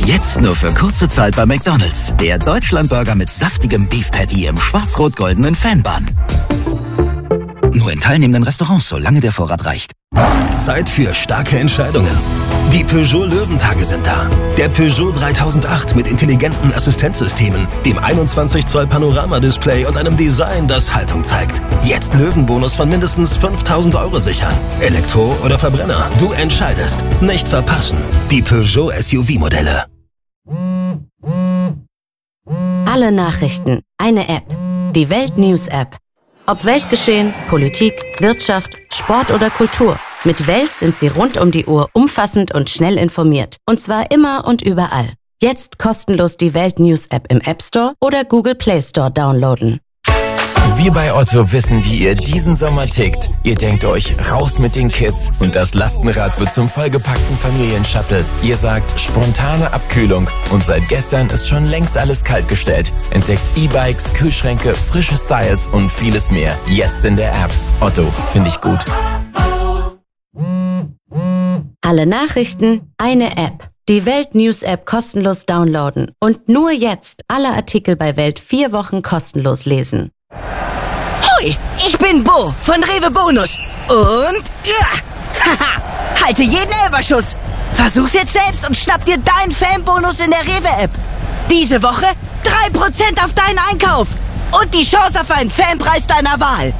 Jetzt nur für kurze Zeit bei McDonald's. Der Deutschlandburger mit saftigem Beef Patty im schwarz-rot-goldenen Fanbun. Nur in teilnehmenden Restaurants, solange der Vorrat reicht. Zeit für starke Entscheidungen. Die Peugeot Löwentage sind da. Der Peugeot 3008 mit intelligenten Assistenzsystemen, dem 21 Zoll Panorama-Display und einem Design, das Haltung zeigt. Jetzt Löwenbonus von mindestens 5.000 € sichern. Elektro oder Verbrenner, du entscheidest. Nicht verpassen. Die Peugeot SUV-Modelle. Alle Nachrichten, eine App. Die Welt News App. Ob Weltgeschehen, Politik, Wirtschaft, Sport oder Kultur. Mit Welt sind Sie rund um die Uhr umfassend und schnell informiert. Und zwar immer und überall. Jetzt kostenlos die Welt News App im App Store oder Google Play Store downloaden. Wir bei Otto wissen, wie ihr diesen Sommer tickt. Ihr denkt euch, raus mit den Kids und das Lastenrad wird zum vollgepackten Familienshuttle. Ihr sagt, spontane Abkühlung und seit gestern ist schon längst alles kaltgestellt. Entdeckt E-Bikes, Kühlschränke, frische Styles und vieles mehr. Jetzt in der App. Otto, finde ich gut. Alle Nachrichten, eine App. Die Welt News App kostenlos downloaden. Und nur jetzt alle Artikel bei Welt 4 Wochen kostenlos lesen. Hoi, ich bin Bo von Rewe Bonus. Und haha, halte jeden Elferschuss. Versuch's jetzt selbst und schnapp dir deinen Fanbonus in der Rewe-App. Diese Woche 3% auf deinen Einkauf. Und die Chance auf einen Fanpreis deiner Wahl.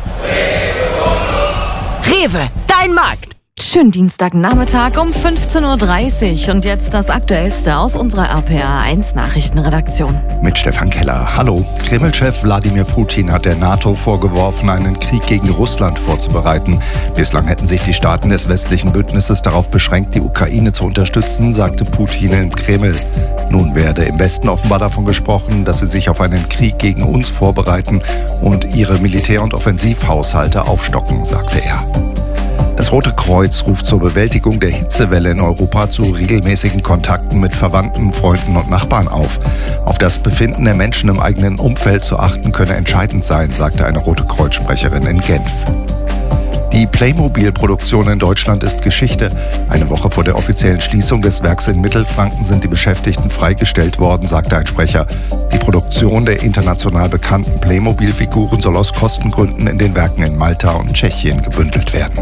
Rewe, dein Markt. Schönen Dienstagnachmittag um 15:30 Uhr und jetzt das Aktuellste aus unserer RPA1 Nachrichtenredaktion. Mit Stefan Keller. Hallo. Kreml-Chef Wladimir Putin hat der NATO vorgeworfen, einen Krieg gegen Russland vorzubereiten. Bislang hätten sich die Staaten des westlichen Bündnisses darauf beschränkt, die Ukraine zu unterstützen, sagte Putin im Kreml. Nun werde im Westen offenbar davon gesprochen, dass sie sich auf einen Krieg gegen uns vorbereiten und ihre Militär- und Offensivhaushalte aufstocken, sagte er. Das Rote Kreuz ruft zur Bewältigung der Hitzewelle in Europa zu regelmäßigen Kontakten mit Verwandten, Freunden und Nachbarn auf. Auf das Befinden der Menschen im eigenen Umfeld zu achten könne entscheidend sein, sagte eine Rote Kreuz-Sprecherin in Genf. Die Playmobil-Produktion in Deutschland ist Geschichte. Eine Woche vor der offiziellen Schließung des Werks in Mittelfranken sind die Beschäftigten freigestellt worden, sagte ein Sprecher. Die Produktion der international bekannten Playmobil-Figuren soll aus Kostengründen in den Werken in Malta und Tschechien gebündelt werden.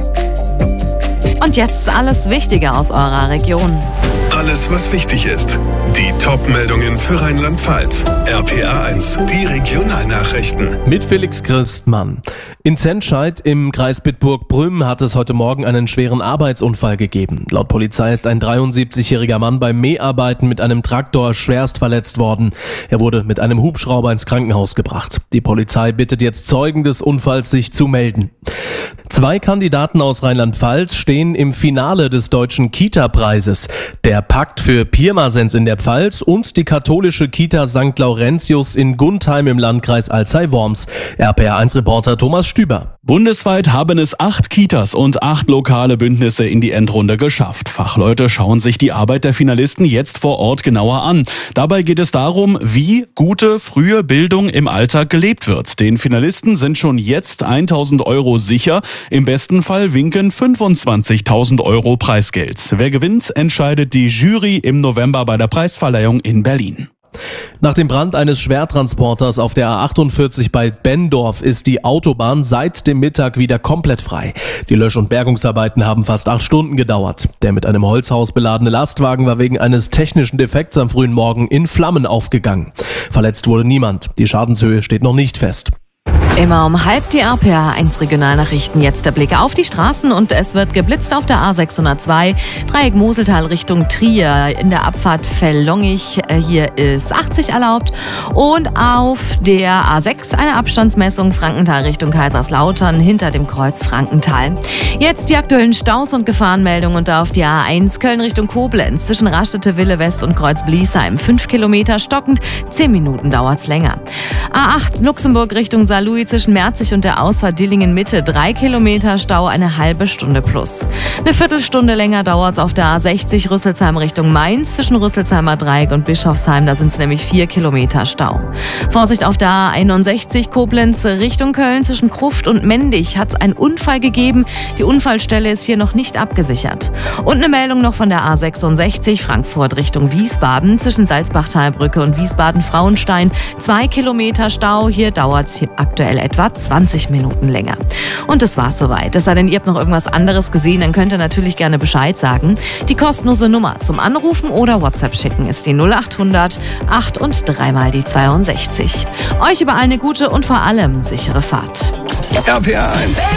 Und jetzt alles Wichtige aus eurer Region. Alles, was wichtig ist. Die Top-Meldungen für Rheinland-Pfalz. RPA1, die Regionalnachrichten. Mit Felix Christmann. In Zentscheid im Kreis Bitburg-Prüm hat es heute Morgen einen schweren Arbeitsunfall gegeben. Laut Polizei ist ein 73-jähriger Mann beim Mäharbeiten mit einem Traktor schwerst verletzt worden. Er wurde mit einem Hubschrauber ins Krankenhaus gebracht. Die Polizei bittet jetzt Zeugen des Unfalls, sich zu melden. 2 Kandidaten aus Rheinland-Pfalz stehen im Finale des Deutschen Kita-Preises. Der Pakt für Pirmasens in der Pfalz und die katholische Kita St. Laurentius in Gundheim im Landkreis Alzey-Worms. RPA1-Reporter Thomas Stüber. Bundesweit haben es 8 Kitas und 8 lokale Bündnisse in die Endrunde geschafft. Fachleute schauen sich die Arbeit der Finalisten jetzt vor Ort genauer an. Dabei geht es darum, wie gute, frühe Bildung im Alltag gelebt wird. Den Finalisten sind schon jetzt 1.000 € sicher. Im besten Fall winken 25.000 € Preisgeld. Wer gewinnt, entscheidet die Jury im November bei der Preisverleihung in Berlin. Nach dem Brand eines Schwertransporters auf der A48 bei Benndorf ist die Autobahn seit dem Mittag wieder komplett frei. Die Lösch- und Bergungsarbeiten haben fast 8 Stunden gedauert. Der mit einem Holzhaus beladene Lastwagen war wegen eines technischen Defekts am frühen Morgen in Flammen aufgegangen. Verletzt wurde niemand. Die Schadenshöhe steht noch nicht fest. Immer um 12:30 die RPA1 Regionalnachrichten. Jetzt der Blick auf die Straßen und es wird geblitzt auf der A602, Dreieck Moseltal Richtung Trier. In der Abfahrt Fellongich, hier ist 80 erlaubt. Und auf der A6 eine Abstandsmessung Frankenthal Richtung Kaiserslautern hinter dem Kreuz Frankenthal. Jetzt die aktuellen Staus und Gefahrenmeldungen und auf die A1 Köln Richtung Koblenz zwischen Raststätte Wille West und Kreuz Bliesheim. 5 Kilometer stockend, 10 Minuten dauert's länger. A8 Luxemburg Richtung Saarlouis zwischen Merzig und der Ausfahrt Dillingen-Mitte 3 Kilometer Stau, eine halbe Stunde plus. Eine Viertelstunde länger dauert es auf der A60 Rüsselsheim Richtung Mainz zwischen Rüsselsheimer Dreieck und Bischofsheim. Da sind es nämlich 4 Kilometer Stau. Vorsicht auf der A61 Koblenz Richtung Köln zwischen Kruft und Mendig hat es einen Unfall gegeben. Die Unfallstelle ist hier noch nicht abgesichert. Und eine Meldung noch von der A66 Frankfurt Richtung Wiesbaden zwischen Salzbachtalbrücke und Wiesbaden-Frauenstein. 2 Kilometer Stau, hier dauert es aktuell etwa 20 Minuten länger. Und das war's soweit. Es sei denn, ihr habt noch irgendwas anderes gesehen, dann könnt ihr natürlich gerne Bescheid sagen. Die kostenlose Nummer zum Anrufen oder WhatsApp schicken ist die 0800 8 und 3 mal die 62. Euch überall eine gute und vor allem sichere Fahrt. RPA 1.